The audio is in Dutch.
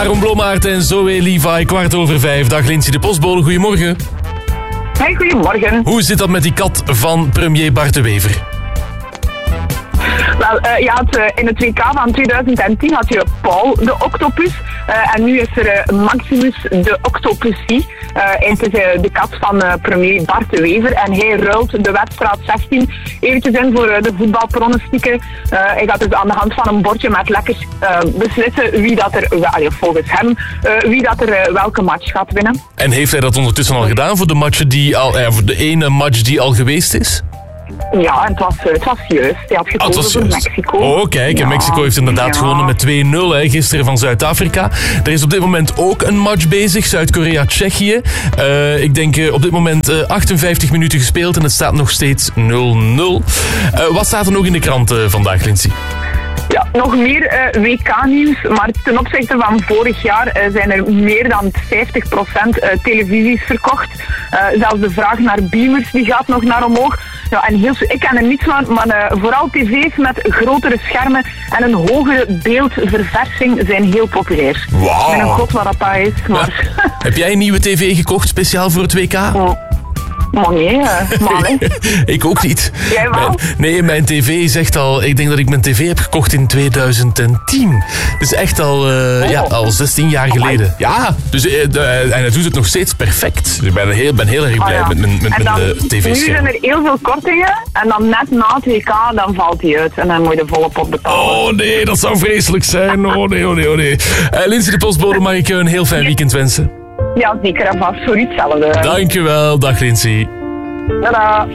Aaron Blommaert en Zoe Levi, 5:15. Dag Lindsay de Postbode, goedemorgen. Hey, goedemorgen. Hoe zit dat met die kat van premier Bart de Wever? Wel, in het WK van 2010 had je Paul de octopus. En nu is er Maximus de octopusie. Het is de kat van premier Bart de Wever. En hij ruilt de wedstrijd 16 eventjes in voor de voetbalpronostieken. Hij gaat dus aan de hand van een bordje met lekkers beslissen wie dat er, volgens hem, wie dat er welke match gaat winnen. En heeft hij dat ondertussen al gedaan voor de matchen die al, voor de ene match die al geweest is? Ja, en het was juist. Hij had gekozen voor Mexico. Oh, kijk, en Mexico heeft inderdaad gewonnen met 2-0 gisteren van Zuid-Afrika. Er is op dit moment ook een match bezig, Zuid-Korea-Tsjechië. Ik denk op dit moment 58 minuten gespeeld en het staat nog steeds 0-0. Wat staat er nog in de krant vandaag, Lindsay? Ja, nog meer WK-nieuws, maar ten opzichte van vorig jaar zijn er meer dan 50% televisies verkocht. Zelfs de vraag naar beamers die gaat nog naar omhoog. Ja, en ik ken er niets van, maar vooral tv's met grotere schermen en een hogere beeldverversing zijn heel populair. Wauw. Ik ben een god wat dat is, maar... Ja. Heb jij een nieuwe tv gekocht, speciaal voor het WK? Maar nee, man. Ik ook niet. Jij wel? Mijn tv zegt al... Ik denk dat ik mijn tv heb gekocht in 2010. Dus echt al 16 jaar geleden. Ja, dus, en hij doet het nog steeds perfect. Dus ik ben heel erg blij met mijn tv-scherm. Nu zijn er heel veel kortingen. En dan net na het WK, dan valt hij uit. En dan moet je de volle pot betalen. Oh nee, dat zou vreselijk zijn. Oh nee. Lindsay de Postbode, mag ik je een heel fijn weekend wensen? Ja, zeker en vast. Voor hetzelfde. Dankjewel. Dag Lindsay. Tada.